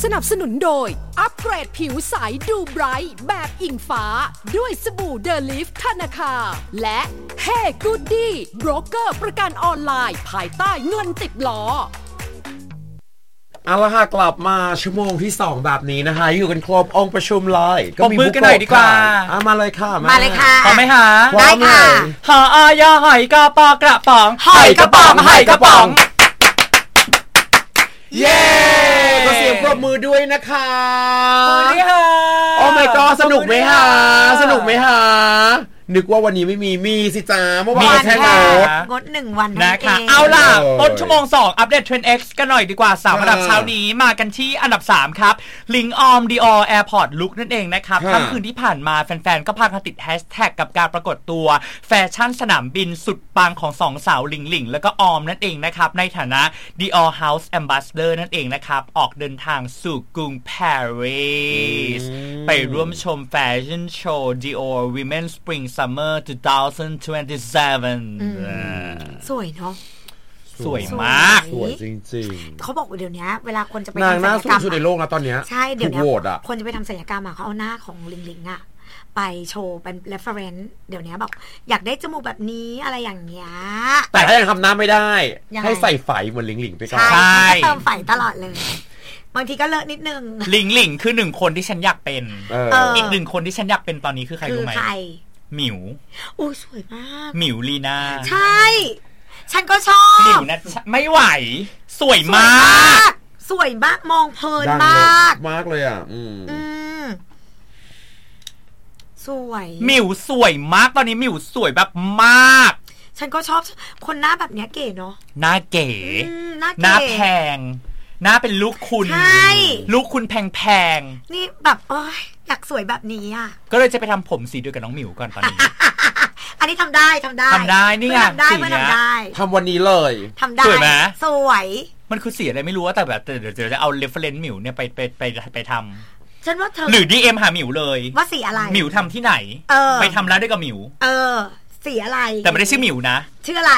สนับสนุนโดยอัปเกรดผิวใสดูไบรท์แบบอิงฟ้าด้วยสบู่เดลิฟธนาคารและเฮ้กูดดี้โบรกเกอร์ประกันออนไลน์ภายใต้เงินติดล้อเอาละค่ะกลับมาชั่วโมงที่2แบบนี้นะคะอยู่กันครบองค์ประชุมเลยก็มีมือกันหน่อยดีกว่ามาเลยค่ะมาเลยค่ะพร้อมไหมคะได้ค่ะหออยหอยกระปอกระป๋องหอยกระป๋องหอยกระป๋องเย้ก็เสียงปรบมือด้วยนะคะโอ้ my god สนุกไหมคะสนุกไหมคะนึกว่าวันนี้ไม่มีสิจ้าเมื่อวานแค่งด1วันนะคะเอาล่ะต้นชั่วโมง2อัปเดต Trend X กันหน่อยดีกว่า3อันดับเช้านี้มากันที่อันดับ3ครับลิงออม Dior Airport Look นั่นเองนะครับค่ำคืนที่ผ่านมาแฟนๆก็พากันติดแฮชแท็กกับการปรากฏตัวแฟชั่นสนามบินสุดปังของ2สาวหลิงแล้วก็ออมนั่นเองนะครับในฐานะ Dior House Ambassador นั่นเองนะครับออกเดินทางสู่กรุงปารีสไปร่วมชมแฟชั่นโชว์ Dior Women Spring Summer 2027 สวยเนาะสวยมากสวยจริงๆเขาบอกว่าเดี๋ยวนี้เวลาคนจะไปทำศัลยกรรมนางน่าสุดในโลกนะตอนนี้ใช่เดี๋ยวนี้คนจะไปทำศัลยกรรมเขาเอาหน้าของลิงอะไปโชว์เป็น reference เดี๋ยวนี้บอกอยากได้จมูกแบบนี้อะไรอย่างเงี้ยแต่ถ้ายังทำหน้าไม่ได้ให้ใส่ไฝเหมือนลิงไปก่อนใช่เติมไฝตลอดเลยบางทีก็เลอะนิดนึงลิงคือ1คนที่ฉันอยากเป็นอีก1คนที่ฉันอยากเป็นตอนนี้คือใครรู้ไหมหมิวโอ้สวยมากหมิวลีน่าใช่ฉันก็ชอบหมิวนะไม่ไหวสวยมากสวยมากมองเพลินมากเลยอ่ะสวยหมิวสวยมากตอนนี้หมิวสวยแบบมากฉันก็ชอบคนหน้าแบบนี้เก๋เนาะหน้าเก๋หน้าแพงหน้าเป็นลูกคุณลูกคุณแพงนี่แบบอยากสวยแบบนี้อ่ะก็เลยจะไปทำผมสีเดียวกับน้องหมิวก่อนตอนนี้อันนี้ทำได้นี่ไงสีเนี้ยทำวันนี้เลยทำได้สวยไหมสวยมันคือสีอะไรไม่รู้ว่าแต่แบบเดี๋ยวจะเอาเรฟเฟรนซ์หมิวเนี่ยไปทำฉันว่าเธอหรือ DM หาหมิวเลยว่าสีอะไรหมิวทำที่ไหนไปทำร้านด้วยกับหมิวสีอะไรแต่ไม่ได้ชื่อหมิวนะชื่ออะไร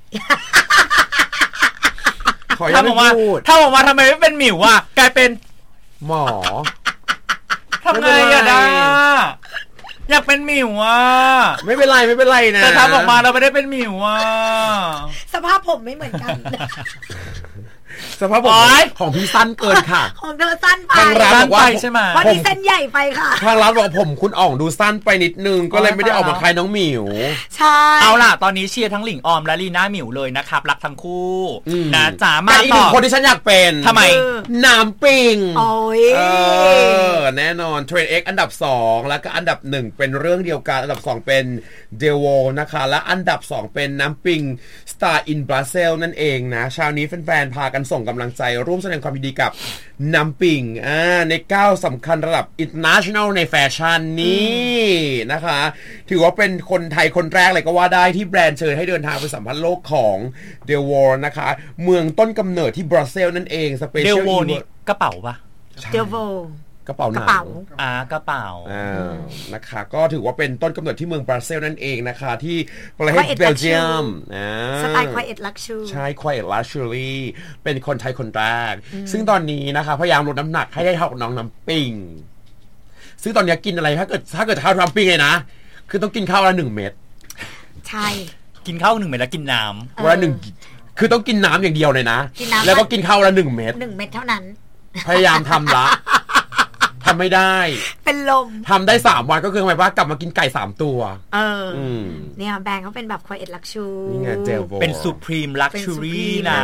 ถ้าบอกว่าทำไมไม่เป็นหมิวอ่ะกลายเป็นหมอทำไงอ่ะดาอยากเป็นหมิวอ่ะไม่เป็นไรนะแต่ทำออกมาเราไม่ได้เป็นหมิวอ่ะสภาพผมไม่เหมือนกันสภาพผมของพี่สั้นเกินค่ะของเธอสั้นไปทางร้านบอกว่าใช่ไหมวันนี้เส้นใหญ่ไปค่ะทางร้านบอกผมคุณอ่องดูสั้นไปนิดนึงก็เลยไม่ได้ออกมาคล้ายน้องหมิวใช่เอาล่ะตอนนี้เชียร์ทั้งหลิงออมและลีน่าหมิวเลยนะครับรักทั้งคู่นะจ๋ามาอีกหนึ่งคนที่ฉันอยากเป็นทำไมน้ำปิงโอ้ยแน่นอน Trend X อันดับ2แล้วก็อันดับ1เป็นเรื่องเดียวกันอันดับ2เป็นเดวอลนะคะและอันดับ2เป็นน้ำปิง Star in Brazil นั่นเองนะเช้านี้แฟนๆพากันส่งกำลังใจร่วมแสดงความยินดีกับน้ำปิงในก้าวสำคัญระดับ international ในแฟชั่นนี่นะคะถือว่าเป็นคนไทยคนแรกเลยก็ว่าได้ที่แบรนด์เชิญให้เดินทางไปสัมผัสโลกของเดวอลนะคะเมืองต้นกำเนิดที่บราซิลนั่นเองสเปเชียลอีเวนต์กระเป๋าปะเดวอลกระเป๋าหนังกระเป๋านะคะก็ถือว่าเป็นต้นกำเนิดที่เมืองบราซิลนั่นเองนะคะที่ประเทศเบลเยียมสไตล์ Quiet Luxury ใช่ Quiet Luxury เป็นคนไทยคนแรกซึ่งตอนนี้นะคะพยายามลดน้ำหนักให้ได้เท่ากับน้องน้ำปิงซึ่งตอนนี้กินอะไรถ้าเกิดข้าวน้ำปิงเลยนะคือต้องกินข้าวละ1 เม็ดใช่กินข้าว1 เม็ดแล้วกินน้ำวันละ1คือต้องกินน้ำอย่างเดียวเลยนะแล้วก็กินข้าวละ1 เม็ด 1 เม็ดเท่านั้นพยายามทำละทำไม่ได้เป็นลมทำได้3 วันก็คือหมายว่ากลับมากินไก่3 ตัวเนี่ยแบรนด์เขาเป็นแบบ Quiet Luxury นี่ไงเจลโบเป็น Supreme Luxury นะ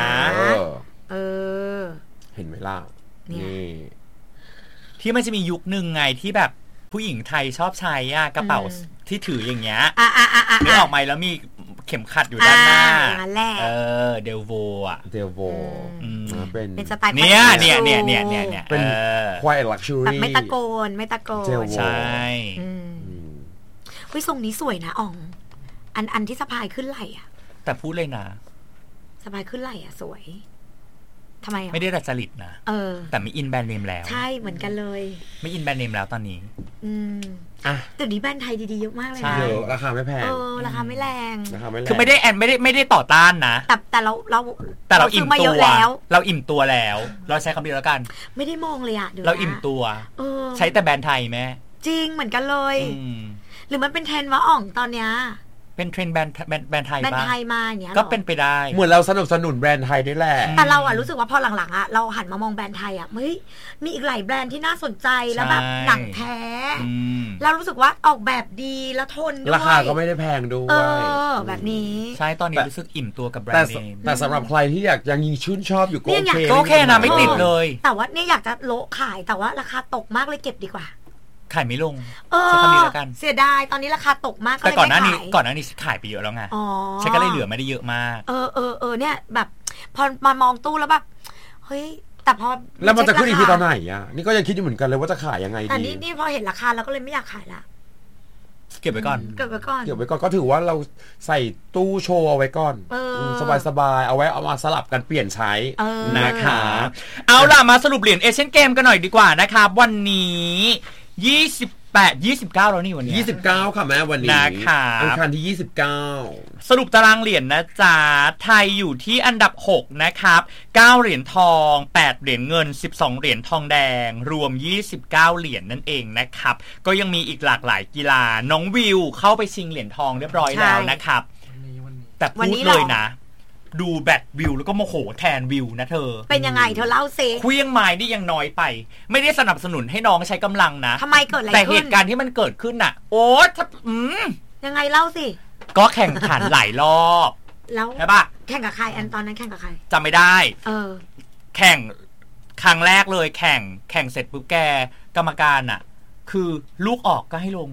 เห็นไหมล่ะนี่ที่มันจะมียุคนึงไงที่แบบผู้หญิงไทยชอบใช้กระเป๋าที่ถืออย่างเงี้ยไม่ออกไหมแล้วมีเข็มขัดอยู่ด้านหน้าเดลโวเดลโวเป็นสไตล์เนี่ยเป็น Quiet Luxury แบบไม่ตะโกนใช่ทรงนี้สวยนะอ๋องอันที่สะพายขึ้นไหล่แต่พูดเลยนะสะพายขึ้นไหล่สวยทำไมอ่ะไม่ได้ดัดจริตนะแต่ไม่อินแบรนด์เนมแล้วใช่เหมือนกันเลยไม่อินแบรนด์เนมแล้วตอนนี้แต่นี้แบรนด์ไทยดีๆเยอะมากเลยนะราคาไม่แพงราคาไม่แรงคือไม่ได้ต่อต้านนะแต่เราอิ่มตัวเราอิ่มตัวแล้วเราใช้คำนี้แล้วกันไม่ได้มองเลยอะเราอิ่มตัวใช้แต่แบรนด์ไทยแม่จริงเหมือนกันเลยหรือมันเป็นเทรนด์วะอ่องตอนเนี้ยเป็นเทรนด์แบรนด์ไทยแบรนด์ไทยมาอย่างเงี้ยก็เป็นไปได้เหมือนเราสนับสนุนแบรนด์ไทยด้วยแหละแต่เราอะรู้สึกว่าพอหลังๆอะเราหันมามองแบรนด์ไทยอะเฮ้ยมีอีกหลายแบรนด์ที่น่าสนใจแล้วแบบหนังแท้เรารู้สึกว่าออกแบบดีแล้วทนด้วยราคาก็ไม่ได้แพงด้วยแบบนี้ใช่ตอนนี้รู้สึกอิ่มตัวกับแบรนด์เนมแต่สำหรับใครที่อยากยังชื่นชอบอยู่ก็โอเคนะไม่ติดเลยแต่ว่าเนี่ยอยากจะโละขายแต่ว่าราคาตกมากเลยเก็บดีกว่าขายไม่ลงใช้คำนี้แล้วกันเสียดายตอนนี้ราคาตกมากแต่ก่อนหน้านี้ขายไปเยอะแล้วไงใช้ก็เลยเหลือไม่ได้เยอะมากเนี่ยแบบพอมามองตู้แล้วแบบเฮ้ยแต่พอแล้วมันจะขึ้นอีกทีตอนไหนอ่ะนี่ก็ยังคิดอยู่เหมือนกันเลยว่าจะขายยังไงดีแต่นี่พอเห็นราคาแล้วก็เลยไม่อยากขายละเก็บไว้ก่อนก็ถือว่าเราใส่ตู้โชว์เอาไว้ก่อนสบายๆเอาไว้เอามาสลับกันเปลี่ยนใช้นะคะเอาล่ะมาสรุปเหรียญเอเชียนเกมกันหน่อยดีกว่านะครับวันนี้29แล้วนี่วันนี้ 29ค่ะแม่วันนี้อังคารที่ 29สรุปตารางเหรียญนะจ๊ะไทยอยู่ที่อันดับ6นะครับ9เหรียญทอง8เหรียญเงิน12เหรียญทองแดงรวม29เหรียญนั่นเองนะครับก็ยังมีอีกหลากหลายกีฬาน้องวิวเข้าไปชิงเหรียญทองเรียบร้อยแล้วนะครับแต่พูดเลยนะดูแบตวิวแล้วก็โมโหแทนวิวนะเธอเป็นยังไงเธอเล่าซิเครื่องไม้นี่ยังน้อยไปไม่ได้สนับสนุนให้น้องใช้กำลังนะทำไมเกิดอะไรขึ้นแต่เหตุการณ์ที่มันเกิดขึ้นน่ะโอ๊ยยังไงเล่าสิก็แข่งขันหลายรอบแล้วใช่ปะแข่งกับใครตอนนั้นแข่งกับใครจำไม่ได้แข่งครั้งแรกเลยแข่งเสร็จปุ๊บแกกรรมการน่ะคือลูกออกก็ให้ลง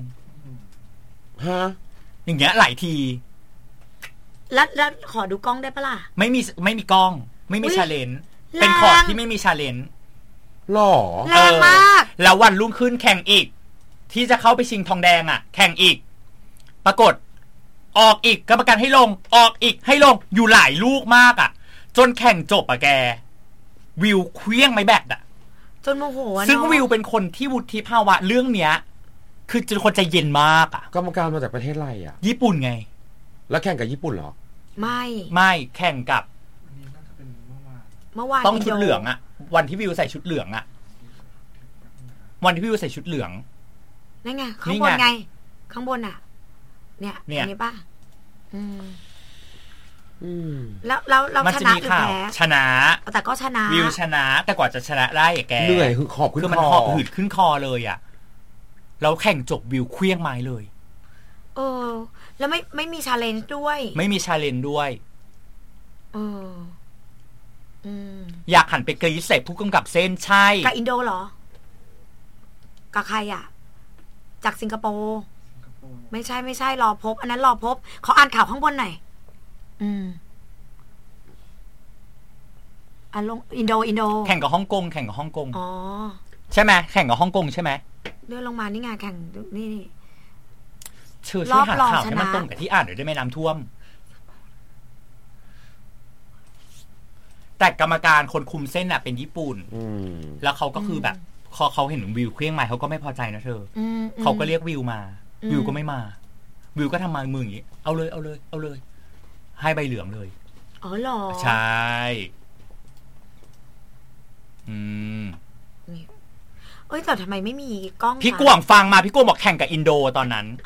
อย่างเงี้ยหลายทีแล้วขอดูกล้องได้ปะล่ะไม่มีกล้องไม่มีชาเลนจ์เป็นขอดที่ไม่มีชาเลนจ์หรอแรงมากแล้ววันรุ่งขึ้นแข่งอีกที่จะเข้าไปชิงทองแดงอ่ะแข่งอีกปรากฏออกอีกกรรมการให้ลงออกอีกให้ลงอยู่หลายลูกมากอ่ะจนแข่งจบอ่ะแกวิวเคลี้ยงไม้แบตอ่ะจนโมโหซึ่งวิวเป็นคนที่วุฒิภาวะเรื่องเนี้ยคือเป็นคนใจเย็นมากอ่ะกรรมการมาจากประเทศอะไรอ่ะญี่ปุ่นไงแล้วแข่งกับญี่ปุ่นเหรอไม่แข่งกับเมื่อวานต้องชุดเหลืองอะวันที่วิวใส่ชุดเหลืองอะวันที่วิวใส่ชุดเหลืองนั่นไงข้างบนไงข้างบนอะเนี่ยอันนี้ป่ะแล้วเราชนะหรือแพ้ชนะแต่ก็ชนะวิวชนะแต่กว่าจะชนะได้แกเหนื่อยคือขอบขึ้นคอมันหอบหืดขึ้นคอเลยอะแล้วแข่งจบวิวเคลี้ยงไม้เลยแล้วไม่มีชาเลนจ์ด้วยไม่มีชาเลนจ์ด้วยอยากหันไปกรี๊ดใส่ผู้กำกับเส้นใช่กับอินโดเหรอกับใครอ่ะจากสิงคโปร์ไม่ใช่รอพบอันนั้นรอพบเขาอ่านข่าวข้างบนหน่อยลงอินโดแข่งกับฮ่องกงอ๋อใช่ไหมแข่งกับฮ่องกงใช่ไหมเลื่อนลงมานี่ไงแข่งนี่ช่วยหาข่าวให้มันตรงกับที่อ่านหน่อยได้ไหมน้ำท่วมแต่กรรมการคนคุมเส้นน่ะเป็นญี่ปุ่นแล้วเขาก็คือแบบเขาเห็นวิวเครื่องใหม่เขาก็ไม่พอใจนะเธอเขาก็เรียกวิวมาวิวก็ไม่มาวิวก็ทำมามืออย่างนี้เอาเลยให้ใบเหลืองเลยอ๋อหรอใช่แต่ทำไมไม่มีกล้องพี่กวางฟังมาพี่กวางบอกแข่งกับอินโดตอนนั้น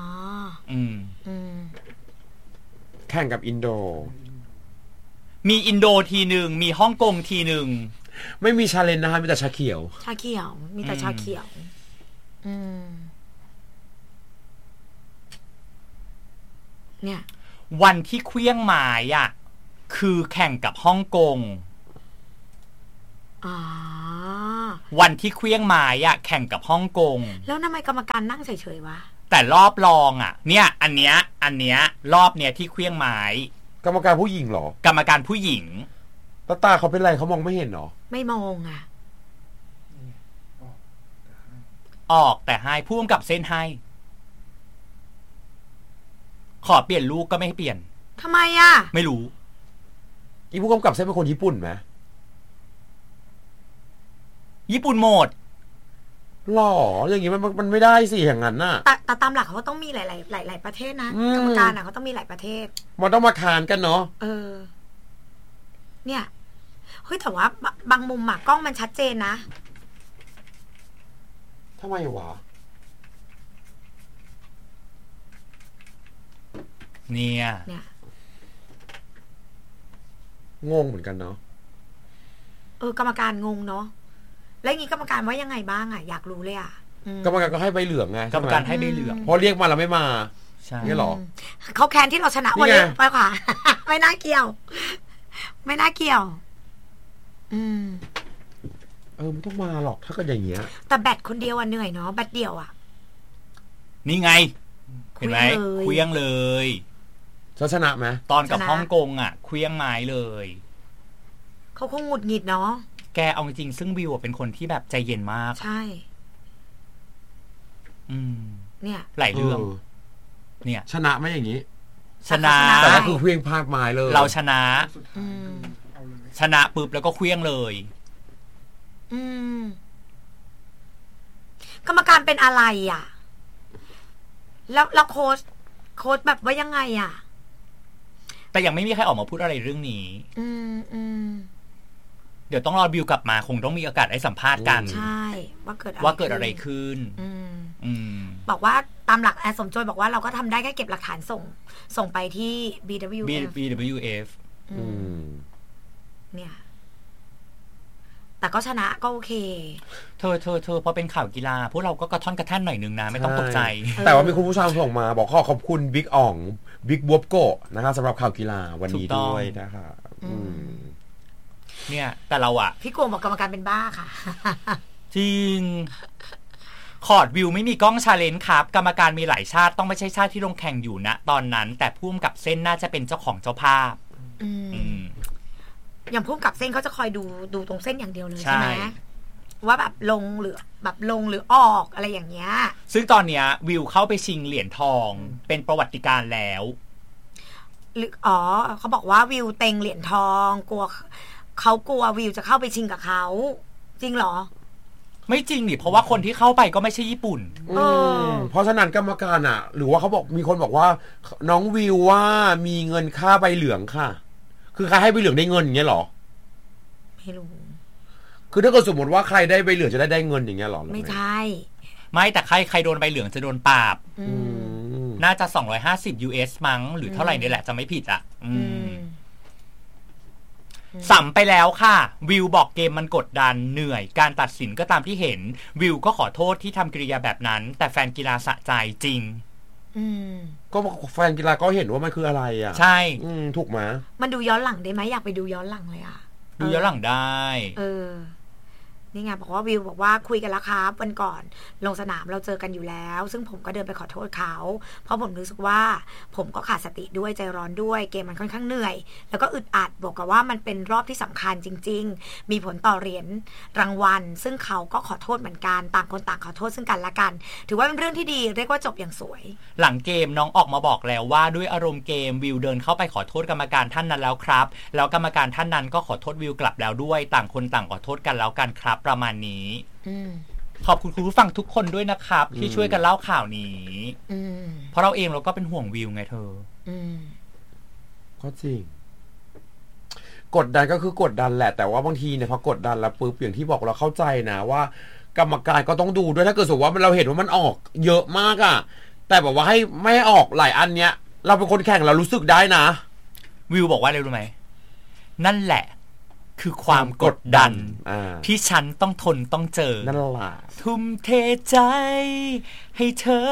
แข่งกับอินโดมีอินโดทีหนึ่งมีฮ่องกงทีหนึ่งไม่มีชาเลนจ์นะคะมีแต่ชาเขียวมีแต่ชาเขียวเนี่ยวันที่เคลี้ยงไม้อ่ะคือแข่งกับฮ่องกงวันที่เคลี้ยงไม้อ่ะแข่งกับฮ่องกงแล้วทำไมกรรมการนั่งเฉยๆวะแต่รอบรองอ่ะเนี่ยอันเนี้ยรอบเนี้ยที่เคลี้ยงไม้กรรมการผู้หญิงเหรอกรรมการผู้หญิงตาเขาเป็นไรเขามองไม่เห็นหรอไม่มองอ่ะออกแต่ให้ผู้กำกับเส้นให้ขอเปลี่ยนลูกก็ไม่ให้เปลี่ยนทำไมอ่ะไม่รู้อีผู้กำกับเส้นเป็นคนญี่ปุ่นไหมญี่ปุ่นหมดหรออย่างงี้มันไม่ได้สิอย่างนั้นน่ะแต่ตามหลักเขาก็ต้องมีหลายประเทศนะกรรมการเขาต้องมีหลายประเทศมันต้องมาคานกันเนาะเนี่ยเฮ้ยแต่ว่าบางมุมกล้องมันชัดเจนนะทำไมวะเนี่ยงงเหมือนกันเนาะกรรมการงงเนาะแล้วงี้กรรมการว่ายังไงบ้างอยากรู้เลยกรรมการก็ให้ใบเหลืองไงกรรมการให้ใบเหลืองเพราะเรียกมาแล้วไม่มาใช่นี่หรอเขาแค้นที่เราชนะวันนี้ไปค่ะ ไม่น่าเกี่ยวไม่ต้องมาหรอกถ้าก็อย่างเงี้ยแต่แบตคนเดียวเหนื่อยเนาะแบตเดียวนี่ไงเห็นไหมเคลี้ยงเลยชนะไหมตอนกับฮ่องกงเคลี้ยงไม้เลยเขาคงหงุดหงิดเนาะแกเอาจริงซึ่งวิวเป็นคนที่แบบใจเย็นมากใช่เนี่ยหลายเรื่องเนี่ยชนะไหมอย่างนี้ชนะแต่ก็คือเคลี้ยงพากไม้เลยเราชนะชนะปุ๊บแล้วก็เคลี้ยงเลยกรรมการเป็นอะไรแล้วโค้ชแบบว่ายังไงแต่ยังไม่มีใครออกมาพูดอะไรเรื่องนี้เดี๋ยวต้องรอบิวกลับมาคงต้องมีโอกาสให้สัมภาษณ์กันใช่ว่าเกิดอะไรขึ้นบอกว่าตามหลักแอสมโจยบอกว่าเราก็ทำได้แค่เก็บหลักฐานส่งไปที่ BWF เนี่ยแต่ก็ชนะก็โอเคเธอพอเป็นข่าวกีฬาพวกเราก็กระท่อนกระแท่นหน่อยนึงนะไม่ต้องตกใจแต่ว่ามีคุณผู้ชมส่งมาบอกขอบคุณบิ๊กอ่องบิ๊กบวบโกนะครับสำหรับข่าวกีฬาวันนี้ด้วยนะคะเนี่ยแต่เราพี่กวงบอกกรรมการเป็นบ้าค่ะจริงคอร์ดวิวไม่มีกล้องชาเลนจ์ครับกรรมการมีหลายชาติต้องไม่ใช่ชาติที่ลงแข่งอยู่นะตอนนั้นแต่พุ่มกับเส้นน่าจะเป็นเจ้าของเจ้าภาพอย่างพุ่มกับเส้นเขาจะคอยดูตรงเส้นอย่างเดียวเลยใช่ไหมว่าแบบลงหรือออกอะไรอย่างเงี้ยซึ่งตอนเนี้ยวิวเข้าไปชิงเหรียญทองเป็นประวัติการแล้วหรือเขาบอกว่าวิวเต็งเหรียญทองกลัววิวจะเข้าไปชิงกับเขาจริงเหรอไม่จริงนี่เพราะว่าคนที่เข้าไปก็ไม่ใช่ญี่ปุ่นเพราะฉะนั้นกรรมการหรือว่าเขาบอกมีคนบอกว่าน้องวิวว่ามีเงินค่าใบเหลืองค่ะคือใครให้ใบเหลืองได้เงินอย่างเงี้ยหรอไม่รู้คือถ้าเกิดสมมติว่าใครได้ใบเหลืองจะได้เงินอย่างเงี้ยหรอไม่ใช่ไม่แต่ใครโดนใบเหลืองจะโดนปราบน่าจะ250 US มั้งหรือเท่าไหร่นี่แหละจะไม่ผิดสัมไปแล้วค่ะวิวบอกเกมมันกดดันเหนื่อยการตัดสินก็ตามที่เห็นวิวก็ขอโทษที่ทำกิริยาแบบนั้นแต่แฟนกีฬาสะใจจริงก็แฟนกีฬาก็เห็นว่ามันคืออะไรใช่ถูกไหมมันดูย้อนหลังได้ไหมอยากไปดูย้อนหลังเลยดูย้อนหลังได้นี่ไงบอกว่าวิวบอกว่าคุยกันแล้วครับวันก่อนลงสนามเราเจอกันอยู่แล้วซึ่งผมก็เดินไปขอโทษเขาเพราะผมรู้สึกว่าผมก็ขาดสติด้วยใจร้อนด้วยเกมมันค่อนข้างเหนื่อยแล้วก็อึดอัดบอกกับว่ามันเป็นรอบที่สำคัญจริงๆมีผลต่อเหรียญรางวัลซึ่งเขาก็ขอโทษเหมือนกันต่างคนต่างขอโทษซึ่งกันและกันถือว่าเป็นเรื่องที่ดีเรียกว่าจบอย่างสวยหลังเกมน้องออกมาบอกแล้วว่าด้วยอารมณ์เกมวิวเดินเข้าไปขอโทษกรรมการท่านนั้นแล้วครับแล้วกรรมการท่านนั้นก็ขอโทษวิวกลับแล้วด้วยต่างคนต่างขอโทษกันแล้วกันครับประมาณนี้ขอบคุณคุณผู้ฟังทุกคนด้วยนะครับที่ช่วยกันเล่าข่าวนี้เพราะเราเองเราก็เป็นห่วงวิวไงเธอก็จริงกดดันก็คือกดดันแหละแต่ว่าบางทีเนี่ยพอกดดันแล้วปุ๊บอย่างที่บอกเราเข้าใจนะว่ากรรมการก็ต้องดูด้วยถ้าเกิดสมมติว่าเราเห็นว่ามันออกเยอะมากแต่แบบว่าให้ไม่ออกหลายอันเนี้ยเราเป็นคนแข่งเรารู้สึกได้นะวิวบอกว่าอะไรรู้ไหมนั่นแหละคือความกดดันที่ฉันต้องทนต้องเจอนั่นแหละทุ่มเทใจให้เธอ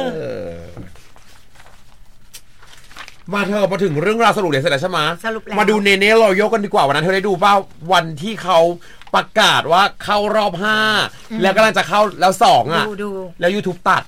มาเธอมาถึงเรื่องราวสรุปเสร็จแล้วใช่ไหมสรุปแล้วมาดูเนเน่รอยัลกันดีกว่าวันนั้นเธอได้ดูป่ะวันที่เขาประกาศว่าเข้ารอบ5แล้วกำลังจะเข้าแล้ว2แล้ว YouTube ตัด